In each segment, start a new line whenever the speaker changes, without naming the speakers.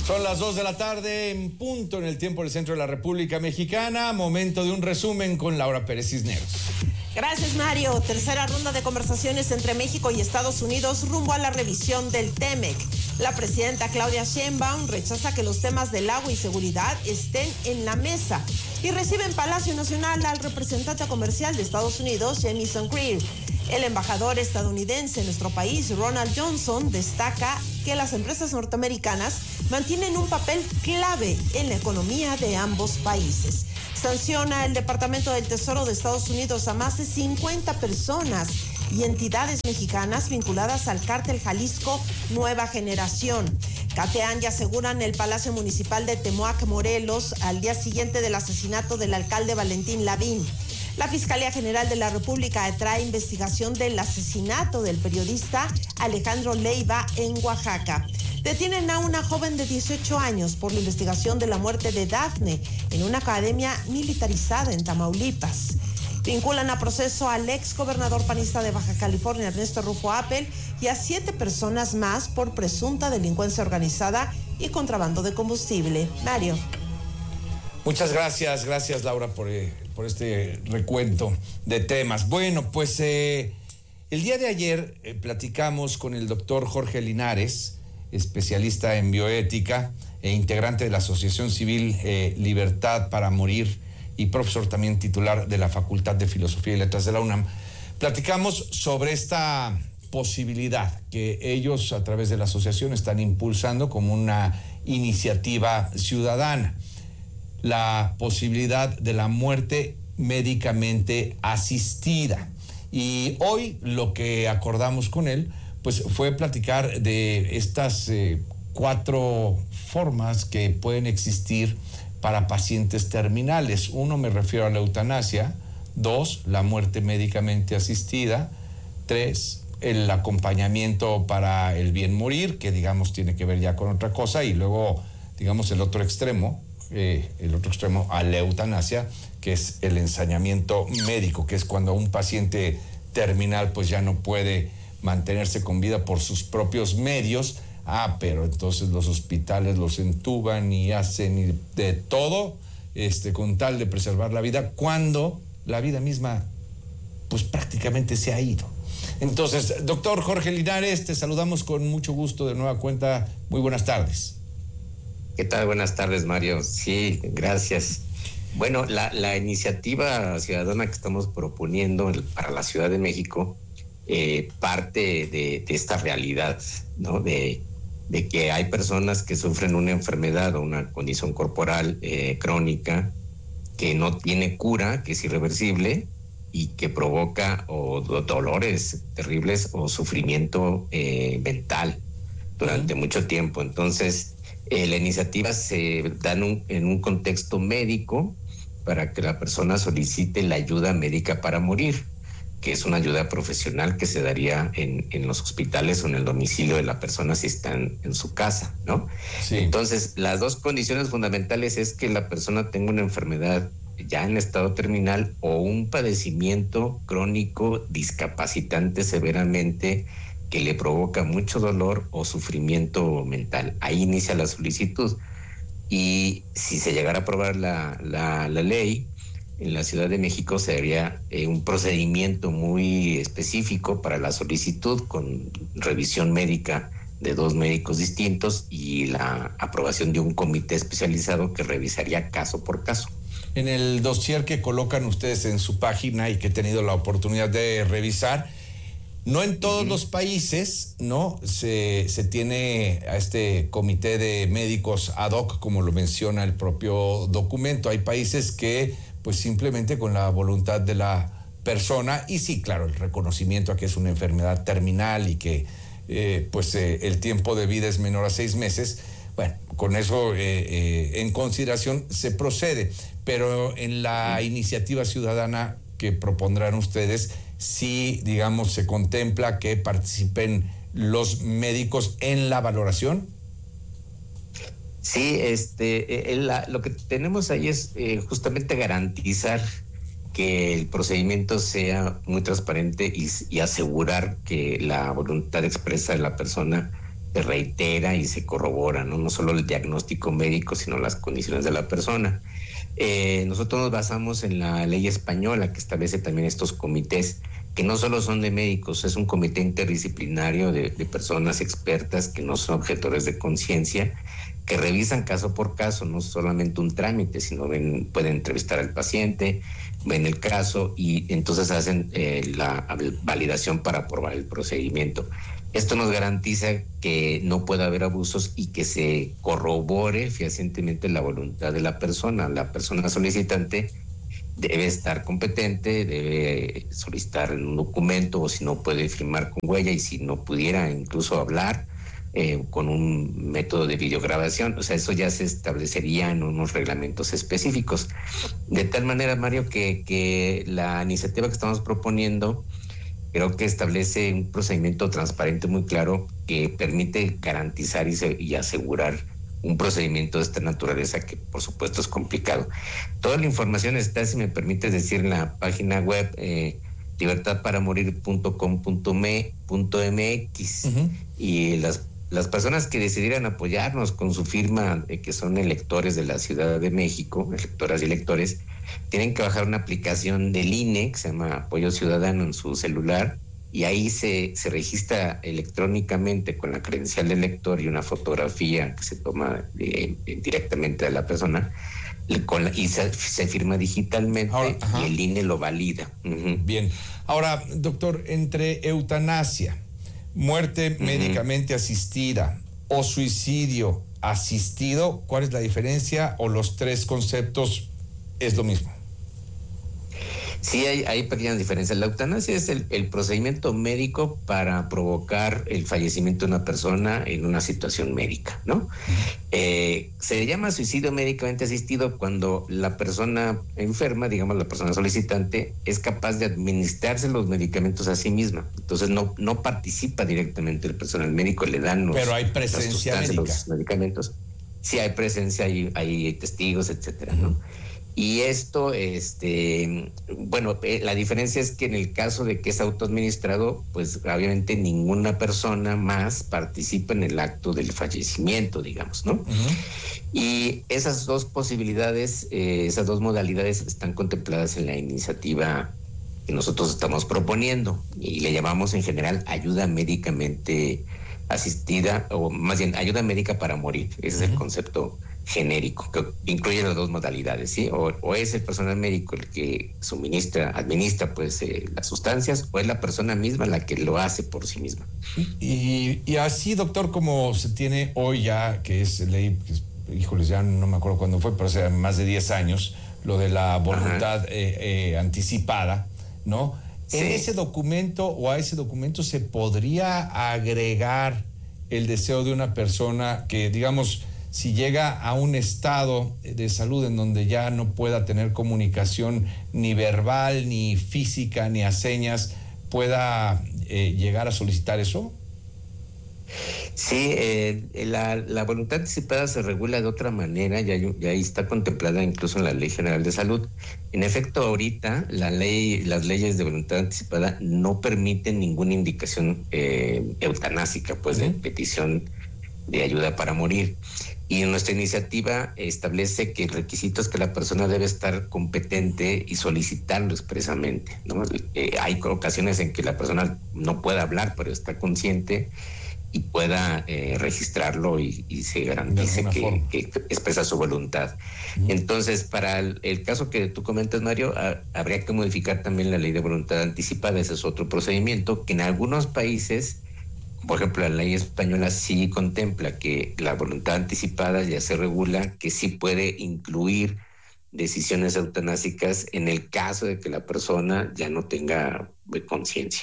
Son las 2 de la tarde en punto en el tiempo del centro de la República Mexicana. Momento de un resumen con Laura Pérez Cisneros.
Gracias, Mario. Tercera ronda de conversaciones entre México y Estados Unidos rumbo a la revisión del TEMEC. La presidenta Claudia Sheinbaum rechaza que los temas del agua y seguridad estén en la mesa y recibe en Palacio Nacional al representante comercial de Estados Unidos, Jamieson Greer. El embajador estadounidense en nuestro país, Ronald Johnson, destaca que las empresas norteamericanas mantienen un papel clave en la economía de ambos países. Sanciona el Departamento del Tesoro de Estados Unidos a más de 50 personas y entidades mexicanas vinculadas al cártel Jalisco Nueva Generación. Catean y aseguran el Palacio Municipal de Temoac, Morelos, al día siguiente del asesinato del alcalde Valentín Lavín. La Fiscalía General de la República trae investigación del asesinato del periodista Alejandro Leiva en Oaxaca. Detienen a una joven de 18 años por la investigación de la muerte de Dafne en una academia militarizada en Tamaulipas. Vinculan a proceso al ex gobernador panista de Baja California, Ernesto Rufo Appel, y a 7 personas más por presunta delincuencia organizada y contrabando de combustible. Mario.
Muchas gracias Laura por este recuento de temas. Bueno, pues el día de ayer platicamos con el doctor Jorge Linares, especialista en bioética e integrante de la Asociación Civil Libertad para Morir y profesor también titular de la Facultad de Filosofía y Letras de la UNAM. Platicamos sobre esta posibilidad que ellos a través de la asociación están impulsando como una iniciativa ciudadana. La posibilidad de la muerte médicamente asistida. Y hoy lo que acordamos con él, pues fue platicar de estas 4 formas que pueden existir para pacientes terminales. 1, me refiero a la eutanasia. 2, la muerte médicamente asistida. 3, el acompañamiento para el bien morir, que digamos tiene que ver ya con otra cosa. Y luego, digamos, el otro extremo a la eutanasia, que es el ensañamiento médico, que es cuando un paciente terminal pues ya no puede mantenerse con vida por sus propios medios, pero entonces los hospitales los entuban y hacen de todo con tal de preservar la vida, cuando la vida misma pues prácticamente se ha ido. Entonces, doctor Jorge Linares, te saludamos con mucho gusto de nueva cuenta. Muy buenas tardes.
¿Qué tal? Buenas tardes, Mario. Sí, gracias. Bueno, la iniciativa ciudadana que estamos proponiendo para la Ciudad de México parte de esta realidad, ¿no? De que hay personas que sufren una enfermedad o una condición corporal crónica que no tiene cura, que es irreversible y que provoca o dolores terribles o sufrimiento mental durante mucho tiempo. Entonces, la iniciativa se da en un contexto médico para que la persona solicite la ayuda médica para morir, que es una ayuda profesional que se daría en los hospitales o en el domicilio de la persona si están en su casa, ¿no? Sí. Entonces, las 2 condiciones fundamentales es que la persona tenga una enfermedad ya en estado terminal o un padecimiento crónico discapacitante severamente que le provoca mucho dolor o sufrimiento mental. Ahí inicia la solicitud. Y si se llegara a aprobar la ley, en la Ciudad de México se haría un procedimiento muy específico para la solicitud con revisión médica de 2 médicos distintos y la aprobación de un comité especializado que revisaría caso por caso.
En el dossier que colocan ustedes en su página y que he tenido la oportunidad de revisar, no en todos los países, ¿no? Se tiene a este comité de médicos ad hoc, como lo menciona el propio documento. Hay países que, pues simplemente con la voluntad de la persona, y sí, claro, el reconocimiento a que es una enfermedad terminal y que el tiempo de vida es menor a 6 meses, bueno, con eso en consideración se procede. Pero en la iniciativa ciudadana que propondrán ustedes, sí, digamos, se contempla que participen los médicos en la valoración.
Sí, lo que tenemos ahí es justamente garantizar que el procedimiento sea muy transparente y asegurar que la voluntad expresa de la persona se reitera y se corrobora, ¿no? No solo el diagnóstico médico, sino las condiciones de la persona. Nosotros nos basamos en la ley española que establece también estos comités, que no solo son de médicos, es un comité interdisciplinario de personas expertas que no son objetores de conciencia, que revisan caso por caso, no solamente un trámite, sino pueden entrevistar al paciente, ven el caso y entonces hacen la validación para aprobar el procedimiento. Esto nos garantiza que no pueda haber abusos y que se corrobore fehacientemente la voluntad de la persona. La persona solicitante debe estar competente, debe solicitar un documento, o si no puede firmar con huella, y si no pudiera incluso hablar con un método de videograbación. O sea, eso ya se establecería en unos reglamentos específicos. De tal manera, Mario, que la iniciativa que estamos proponiendo creo que establece un procedimiento transparente muy claro que permite garantizar y asegurar un procedimiento de esta naturaleza, que por supuesto es complicado. Toda la información está, si me permites decir, en la página web libertadparamorir.com.mx. Y las personas que decidieran apoyarnos con su firma, que son electores de la Ciudad de México, electoras y electores, tienen que bajar una aplicación del INE que se llama Apoyo Ciudadano en su celular, y ahí se registra electrónicamente con la credencial del elector y una fotografía que se toma directamente de la persona, y se firma digitalmente. Ahora, y el INE lo valida.
Bien. Ahora, doctor, entre eutanasia, muerte médicamente asistida o suicidio asistido, ¿cuál es la diferencia, o los tres conceptos es lo mismo?
Sí, hay pequeñas diferencias. La eutanasia es el procedimiento médico para provocar el fallecimiento de una persona en una situación médica, ¿no? Se llama suicidio médicamente asistido cuando la persona enferma, digamos la persona solicitante, es capaz de administrarse los medicamentos a sí misma. Entonces no participa directamente el personal médico, le dan
pero hay presencia médica.
Los medicamentos. Sí, hay presencia, hay testigos, etcétera, ¿no? Y esto, bueno, la diferencia es que en el caso de que es autoadministrado, pues obviamente ninguna persona más participa en el acto del fallecimiento, digamos, ¿no? Y esas dos posibilidades, esas dos modalidades están contempladas en la iniciativa que nosotros estamos proponiendo, y le llamamos en general ayuda médicamente asistida, o más bien ayuda médica para morir. Ese es el concepto genérico, que incluye las dos modalidades, ¿sí? O es el personal médico el que administra pues las sustancias, o es la persona misma la que lo hace por sí misma.
Y así, doctor, como se tiene hoy ya, que es ley, híjoles, ya no me acuerdo cuándo fue, pero hace más de 10 años, lo de la voluntad anticipada, ¿no? Sí. ¿En ese documento o a ese documento se podría agregar el deseo de una persona que, digamos, si llega a un estado de salud en donde ya no pueda tener comunicación ni verbal, ni física, ni a señas, pueda llegar a solicitar eso?
Sí, la voluntad anticipada se regula de otra manera, ya está contemplada incluso en la Ley General de Salud. En efecto, ahorita las leyes de voluntad anticipada no permiten ninguna indicación eutanásica, pues de petición de ayuda para morir. Y en nuestra iniciativa establece que el requisito es que la persona debe estar competente y solicitarlo expresamente, ¿no? Hay ocasiones en que la persona no pueda hablar, pero está consciente y pueda registrarlo y se garantice que expresa su voluntad. Entonces, para el caso que tú comentas, Mario, habría que modificar también la ley de voluntad anticipada. Ese es otro procedimiento que en algunos países, por ejemplo, la ley española sí contempla que la voluntad anticipada ya se regula, que sí puede incluir decisiones eutanásicas en el caso de que la persona ya no tenga conciencia.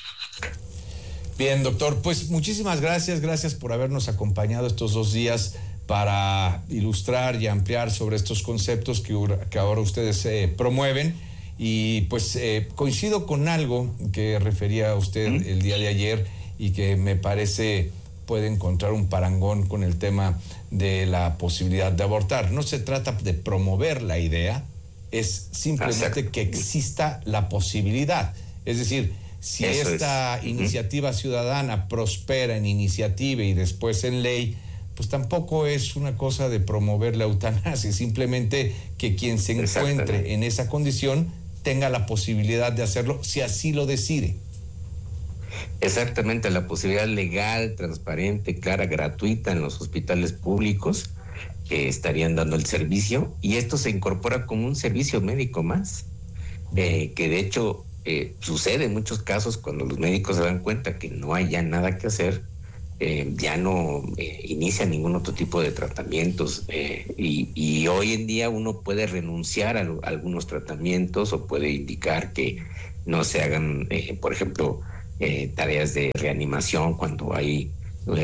Bien, doctor, pues muchísimas gracias por habernos acompañado estos 2 días para ilustrar y ampliar sobre estos conceptos que ahora ustedes promueven. Y pues coincido con algo que refería usted el día de ayer y que me parece puede encontrar un parangón con el tema de la posibilidad de abortar. No se trata de promover la idea, es simplemente que exista la posibilidad. Es decir, Si esta iniciativa ciudadana prospera en iniciativa y después en ley, pues tampoco es una cosa de promover la eutanasia, simplemente que quien se encuentre en esa condición tenga la posibilidad de hacerlo si así lo decide.
Exactamente, la posibilidad legal, transparente, clara, gratuita en los hospitales públicos que estarían dando el servicio, y esto se incorpora como un servicio médico más, que de hecho sucede en muchos casos cuando los médicos se dan cuenta que no hay ya nada que hacer, ya no inicia ningún otro tipo de tratamientos, y hoy en día uno puede renunciar a algunos tratamientos o puede indicar que no se hagan, por ejemplo, tareas de reanimación cuando hay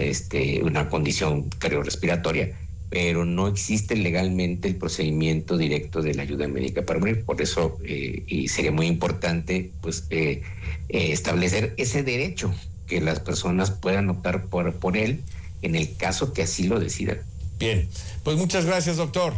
una condición cardiorrespiratoria, pero no existe legalmente el procedimiento directo de la ayuda médica para morir. Por eso y sería muy importante pues establecer ese derecho, que las personas puedan optar por él en el caso que así lo decidan.
Bien, pues muchas gracias, doctor.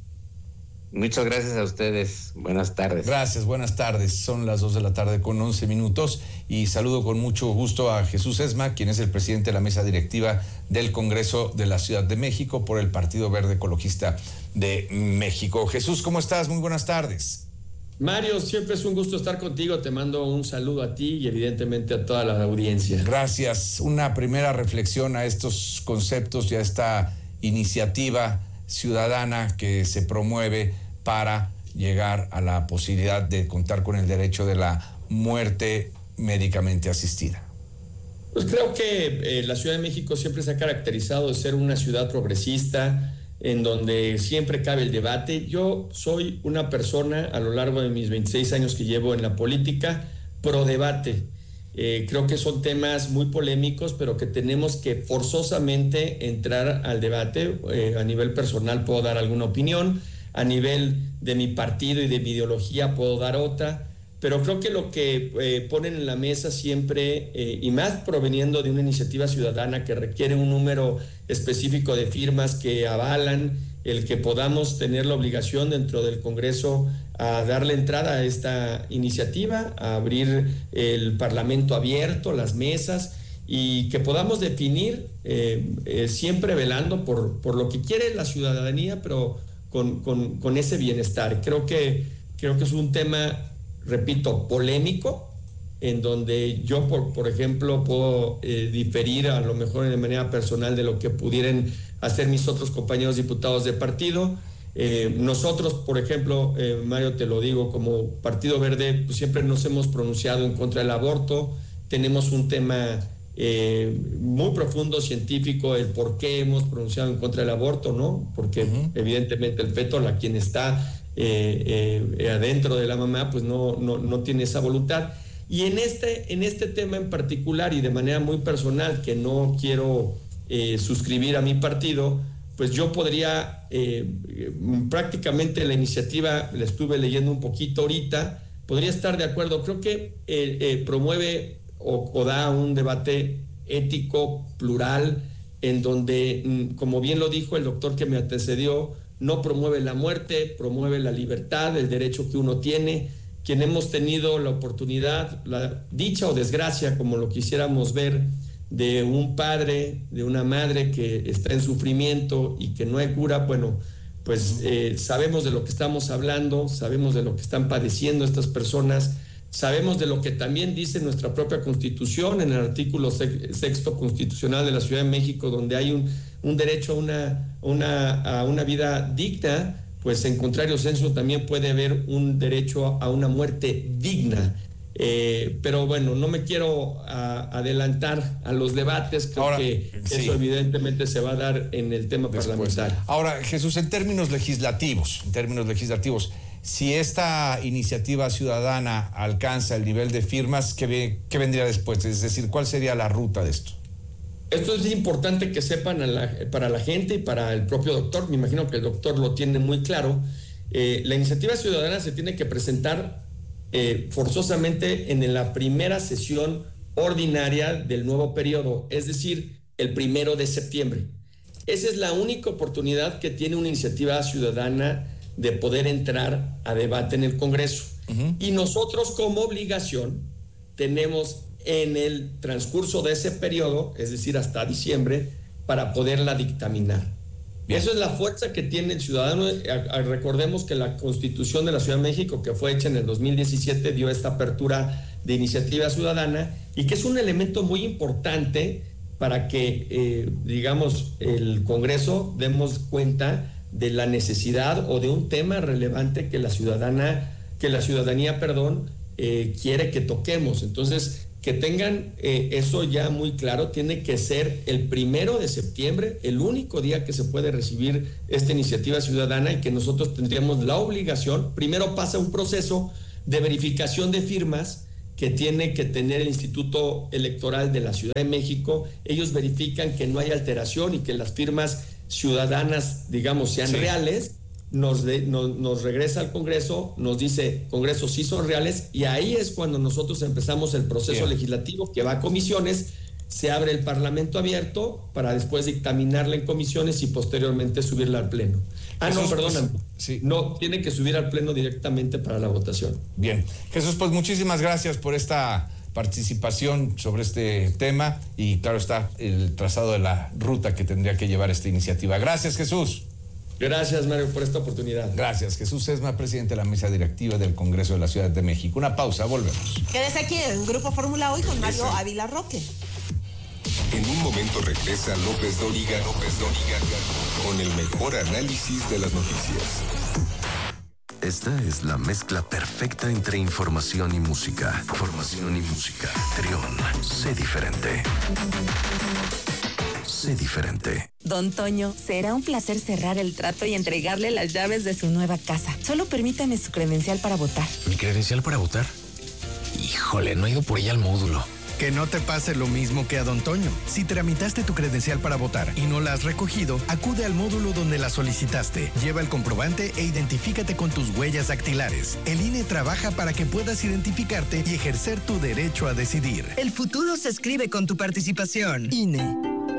Muchas gracias a ustedes. Buenas tardes.
Gracias, buenas tardes. Son las 2:11 p.m. y saludo con mucho gusto a Jesús Esma, quien es el presidente de la mesa directiva del Congreso de la Ciudad de México por el Partido Verde Ecologista de México. Jesús, ¿cómo estás? Muy buenas tardes.
Mario, siempre es un gusto estar contigo. Te mando un saludo a ti y evidentemente a toda la audiencia.
Gracias. Una primera reflexión a estos conceptos y a esta iniciativa ciudadana que se promueve para llegar a la posibilidad de contar con el derecho de la muerte médicamente asistida.
Pues creo que la Ciudad de México siempre se ha caracterizado de ser una ciudad progresista, en donde siempre cabe el debate. Yo soy una persona, a lo largo de mis 26 años que llevo en la política, pro debate. Creo que son temas muy polémicos, pero que tenemos que forzosamente entrar al debate. A nivel personal puedo dar alguna opinión, a nivel de mi partido y de mi ideología puedo dar otra, pero creo que lo que ponen en la mesa siempre, y más proveniendo de una iniciativa ciudadana que requiere un número específico de firmas que avalan el que podamos tener la obligación dentro del Congreso a darle entrada a esta iniciativa, a abrir el Parlamento abierto, las mesas, y que podamos definir, siempre velando por lo que quiere la ciudadanía, pero con ese bienestar. Creo que es un tema, repito, polémico, en donde yo, por ejemplo, puedo diferir a lo mejor de manera personal de lo que pudieran hacer mis otros compañeros diputados de partido. Nosotros, por ejemplo, Mario, te lo digo, como Partido Verde, pues siempre nos hemos pronunciado en contra del aborto. Tenemos un tema muy profundo, científico, el por qué hemos pronunciado en contra del aborto, ¿no? Porque evidentemente el feto, quien está adentro de la mamá, pues no tiene esa voluntad. Y en este tema en particular, y de manera muy personal, que no quiero suscribir a mi partido, pues yo podría, prácticamente la iniciativa, la estuve leyendo un poquito ahorita, podría estar de acuerdo. Creo que promueve o da un debate ético, plural, en donde, como bien lo dijo el doctor que me antecedió, no promueve la muerte, promueve la libertad, el derecho que uno tiene. Quien hemos tenido la oportunidad, la dicha o desgracia, como lo quisiéramos ver, de un padre, de una madre que está en sufrimiento y que no hay cura, bueno, pues sabemos de lo que estamos hablando, sabemos de lo que están padeciendo estas personas, sabemos de lo que también dice nuestra propia Constitución, en el artículo 6 constitucional de la Ciudad de México, donde hay un derecho a una vida digna. Pues en contrario sensu también puede haber un derecho a una muerte digna. Pero bueno, no me quiero adelantar a los debates, creo que eso evidentemente se va a dar en el tema parlamentario.
Ahora, Jesús, en términos legislativos, si esta iniciativa ciudadana alcanza el nivel de firmas, ¿qué vendría después? Es decir, ¿cuál sería la ruta de esto?
Esto es importante que sepan para la gente y para el propio doctor. Me imagino que el doctor lo tiene muy claro. La iniciativa ciudadana se tiene que presentar forzosamente en la primera sesión ordinaria del nuevo periodo, es decir, el 1 de septiembre. Esa es la única oportunidad que tiene una iniciativa ciudadana de poder entrar a debate en el Congreso. Y nosotros, como obligación, tenemos en el transcurso de ese periodo, es decir, hasta diciembre, para poderla dictaminar. Bien. Eso es la fuerza que tiene el ciudadano. Recordemos que la Constitución de la Ciudad de México, que fue hecha en el 2017, dio esta apertura de iniciativa ciudadana y que es un elemento muy importante para que, digamos, el Congreso demos cuenta de la necesidad o de un tema relevante que la ciudadanía, quiere que toquemos. Entonces, que tengan eso ya muy claro, tiene que ser el 1 de septiembre, el único día que se puede recibir esta iniciativa ciudadana y que nosotros tendríamos la obligación. Primero pasa un proceso de verificación de firmas que tiene que tener el Instituto Electoral de la Ciudad de México. Ellos verifican que no hay alteración y que las firmas ciudadanas, digamos, sean reales. Nos regresa al Congreso, nos dice, Congreso, sí son reales, y ahí es cuando nosotros empezamos el proceso legislativo que va a comisiones, se abre el Parlamento abierto para después dictaminarla en comisiones y posteriormente subirla al Pleno.
Jesús,
no, perdóname.
Sí.
No, tiene que subir al Pleno directamente para la votación.
Bien. Jesús, pues muchísimas gracias por esta participación sobre este tema y claro está el trazado de la ruta que tendría que llevar esta iniciativa. Gracias, Jesús.
Gracias, Mario, por esta oportunidad.
Gracias. Jesús Sesma, presidente de la mesa directiva del Congreso de la Ciudad de México. Una pausa, volvemos.
Quédese aquí en Grupo Fórmula Hoy con Mario Ávila Roque.
En un momento regresa López Dóriga con el mejor análisis de las noticias.
Esta es la mezcla perfecta entre información y música. Formación y música. Trión, sé diferente. Sé diferente.
Don Toño, será un placer cerrar el trato y entregarle las llaves de su nueva casa. Solo permítame su credencial para votar.
¿Mi credencial para votar? Híjole, no he ido por ella al módulo.
Que no te pase lo mismo que a Don Toño. Si tramitaste tu credencial para votar y no la has recogido, acude al módulo donde la solicitaste. Lleva el comprobante e identifícate con tus huellas dactilares. El INE trabaja para que puedas identificarte y ejercer tu derecho a decidir.
El futuro se escribe con tu participación. INE.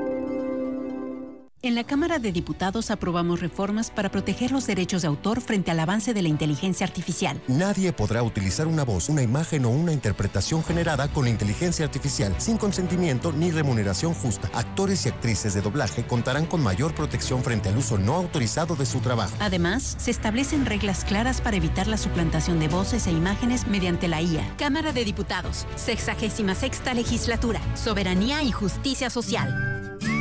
En la Cámara de Diputados aprobamos reformas para proteger los derechos de autor frente al avance de la inteligencia artificial.
Nadie podrá utilizar una voz, una imagen o una interpretación generada con inteligencia artificial sin consentimiento ni remuneración justa. Actores y actrices de doblaje contarán con mayor protección frente al uso no autorizado de su trabajo.
Además, se establecen reglas claras para evitar la suplantación de voces e imágenes mediante la IA. Cámara de Diputados, 66ª Legislatura, Soberanía y Justicia Social.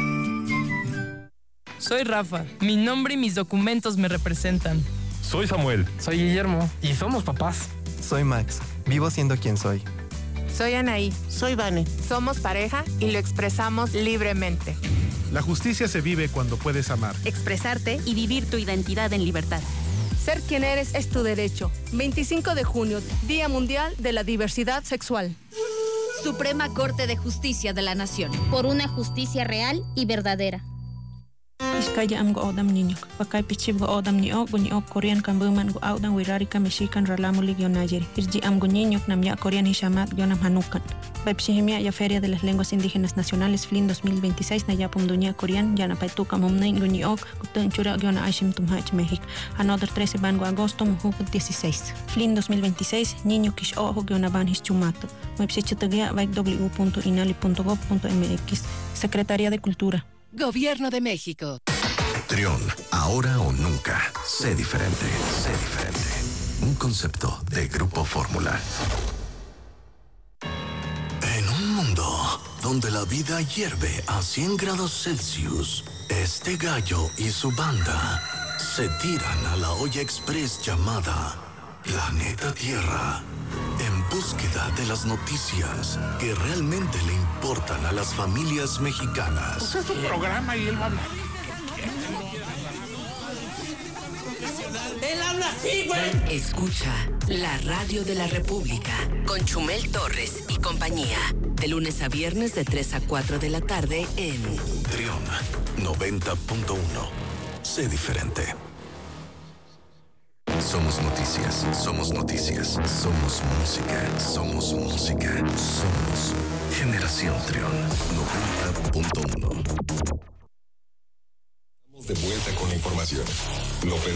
Soy Rafa. Mi nombre y mis documentos me representan.
Soy Samuel.
Soy Guillermo.
Y somos papás.
Soy Max. Vivo siendo quien soy.
Soy Anaí.
Soy Vane.
Somos pareja y lo expresamos libremente.
La justicia se vive cuando puedes amar.
Expresarte y vivir tu identidad en libertad.
Ser quien eres es tu derecho. 25 de junio, Día Mundial de la Diversidad Sexual.
Suprema Corte de Justicia de la Nación. Por una justicia real y verdadera.
Iskaya am go odam niño. Pakai pichib go odam ni ok Korean kan buman go odam wirari ka Mexican ralamu ligio Nayeri. Irji am go niño nam ya Korean hishamat gionam hanukan. Baipsihimia ya Feria de las Lenguas Indígenas Nacionales FLIN 2026 na yapum dunia Korean ya na paituka momnein go ni ok gutun chura giona aishim tumhach México. Another 13 ban go agosto muhuk 16. FLIN 2026 niño kish ojo giona ban hischumato. Baipsichitagia baik w.inali.gov.mx. Secretaría de Cultura.
Gobierno de México.
Trión, ahora o nunca. Sé diferente. Sé diferente. Un concepto de Grupo Fórmula. En un mundo donde la vida hierve a 100 grados Celsius, este gallo y su banda se tiran a la olla express llamada Planeta Tierra en búsqueda de las noticias que realmente le importan a las familias mexicanas.
Pues es un programa y él va a hablar.
¡Él habla así, güey! Escucha la radio de la República con Chumel Torres y compañía. De lunes a viernes de 3 a 4 de la tarde en
Trión 90.1. Sé diferente. Somos noticias, somos noticias, somos música, somos música, somos Generación Trión 90.1.
Estamos de vuelta con la información. López